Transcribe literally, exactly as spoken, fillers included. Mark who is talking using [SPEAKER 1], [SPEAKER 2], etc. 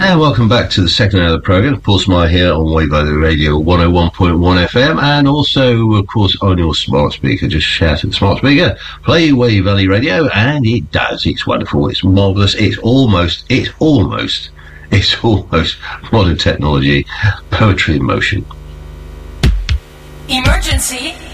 [SPEAKER 1] And welcome back to the second hour of the programme. Paul Smythe here on Wave Valley Radio one oh one point one F M, and also, of course, on your smart speaker. Just shout at the smart speaker, play Wave Valley Radio, and it does. It's wonderful. It's marvellous. It's almost, it's almost, it's almost modern technology, poetry in motion.
[SPEAKER 2] Emergency